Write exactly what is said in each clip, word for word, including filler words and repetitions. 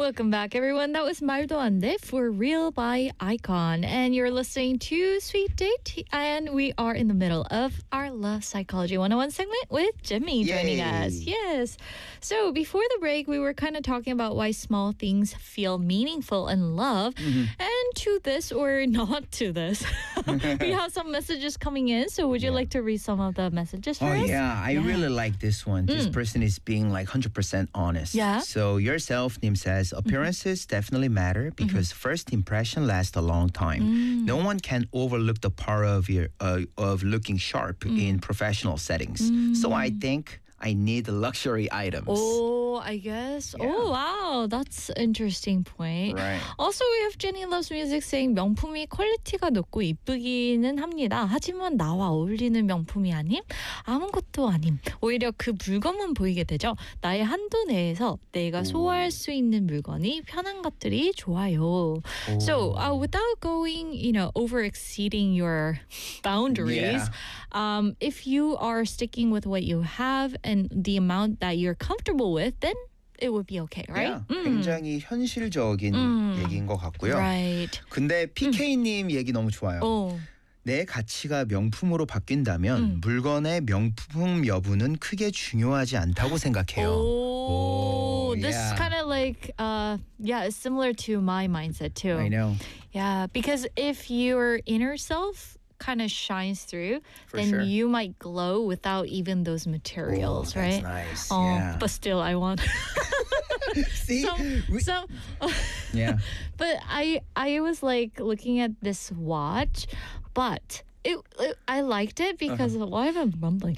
Welcome back, everyone. That was 말도 안 돼 for Real by Icon. And you're listening to Sweet Date. And we are in the middle of our Love Psychology one oh one segment with Jimmy joining Yay. us. Yes. So before the break, we were kind of talking about why small things feel meaningful in love. Mm-hmm. And to this or not to this, we have some messages coming in. So would you Yeah. like to read some of the messages for Oh, us? yeah. I Yeah. really like this one. This person is being like one hundred percent honest. Yeah. So yourself, Nim says, appearances definitely matter because first impression lasts a long time. No one can overlook the power of your uh, of looking sharp in professional settings. So I think I need luxury items. Oh, I guess. Yeah. Oh, wow. That's an interesting point. Right. Also, we have Jenny Loves Music saying 명품이 퀄리티가 높고 이쁘기는 합니다. 하지만 나와 어울리는 명품이 아님 아무것도 아님. 오히려 그 물건만 보이게 되죠. 나의 한도 내에서 내가 소화할 수 있는 물건이 편한 것들이 좋아요. So, uh, without going, you know, over exceeding your boundaries, Yeah. um, if you are sticking with what you have and the amount that you're comfortable with, then it would be okay, right? Yeah, 굉장히 현실적인 얘기인 것 같고요. Right. 근데 피케이님 얘기 너무 좋아요. Oh. 내 가치가 명품으로 바뀐다면 물건의 명품 여부는 크게 중요하지 않다고 생각해요. Oh, Oh, this yeah. kind of like, uh, yeah, it's similar to my mindset too. I know. Yeah, because if your inner self kind of shines through, For then sure. you might glow without even those materials, Oh, right? that's nice. Oh, Yeah. but still, I want See? some, We- some. yeah. But I I was like looking at this watch, but it, it I liked it because Uh-huh. of, why am I mumbling?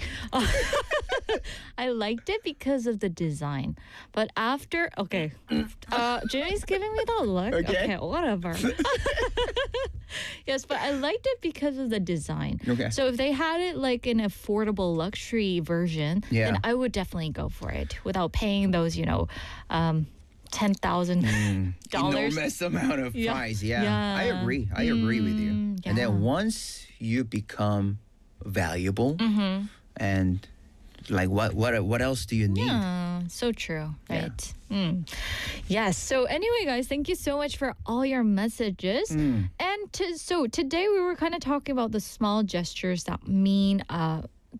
I liked it because of the design. But after okay, uh, Jimmy's giving me the look. Okay. Whatever. Yes, but I liked it because of the design. Okay. So if they had it like an affordable luxury version, Yeah. then I would definitely go for it without paying those, you know, um, ten thousand dollars. Enormous amount of Yeah. price. Yeah. Yeah. I agree. I agree with you. Mm, And yeah. then once you become valuable Mm-hmm. and like what what what else do you need? Yeah, so true, Yeah. right? Mm. Yes. So anyway, guys, thank you so much for all your messages. Mm. And to, so today we were kind of talking about the small gestures that mean uh,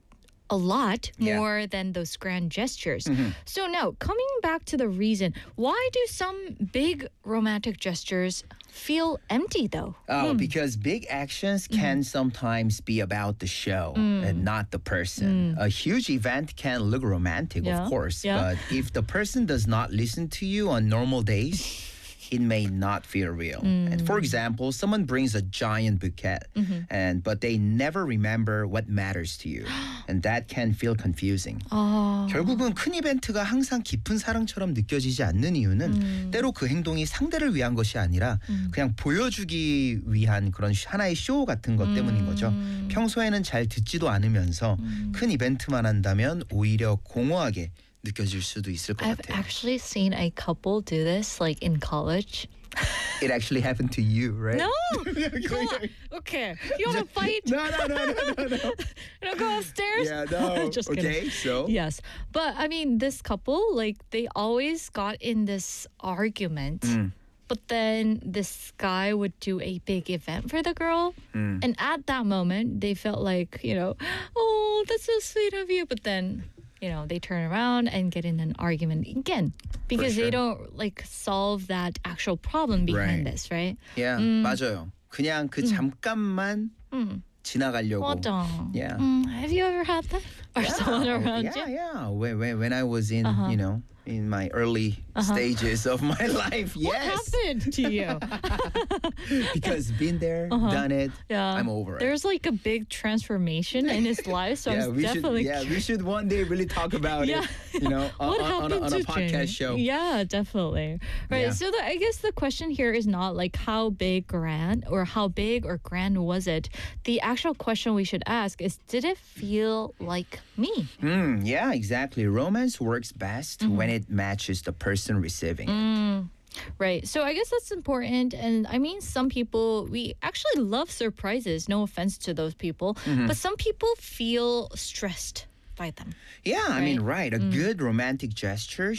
a lot Yeah. more than those grand gestures. Mm-hmm. So now, coming back to the reason, why do some big romantic gestures feel empty though? Oh, because big actions Mm-hmm. can sometimes be about the show Mm. and not the person. A huge event can look romantic, Yeah, of course, yeah. but if the person does not listen to you on normal days, it may not feel real. And Mm. for example, someone brings a giant bouquet, Mm-hmm. and but they never remember what matters to you, and that can feel confusing. Oh. 결국은 큰 이벤트가 항상 깊은 사랑처럼 느껴지지 않는 이유는 때로 그 행동이 상대를 위한 것이 아니라 그냥 보여주기 위한 그런 하나의 쇼 같은 것 때문인 거죠. 평소에는 잘 듣지도 않으면서 큰 이벤트만 한다면 오히려 공허하게 느껴질 수도 있을 것 I've 같아요. actually seen a couple do this like in college. It actually happened to you, right? No, come on. Okay, you want to fight? No, no, no, no, no, no. You know, go upstairs. Yeah, no. Just kidding. Okay, so Yes, but I mean, this couple like they always got in this argument. Mm. But then this guy would do a big event for the girl. Mm. And at that moment, they felt like, you know, oh, that's so sweet of you. But then, you know, they turn around and get in an argument again because sure. they don't like solve that actual problem behind Right. this, right? yeah, 맞아요. 그냥 그 잠깐만 지나가려고. 맞아. Yeah. Mm, have you ever had that? Or someone around yeah, you? yeah. When, when, when I was in, Uh-huh. you know, in my early stages of my life, What yes. happened to you? Because been there, done it, Yeah. I'm over it. There's like a big transformation in his life, so yeah, I'm we definitely should. Yeah, we should one day really talk about Yeah. it. You know, on, what on, on happened a, on a to podcast Jamie? show. Yeah, definitely. Right. Yeah. So the, I guess the question here is not like how big grand or how big or grand was it. The actual question we should ask is, did it feel like me? Mm, yeah, exactly. Romance works best when it matches the person receiving. Right. So I guess that's important. And I mean, some people, we actually love surprises. No offense to those people. But some people feel stressed by them. Yeah, I mean, Right. right. A good romantic gesture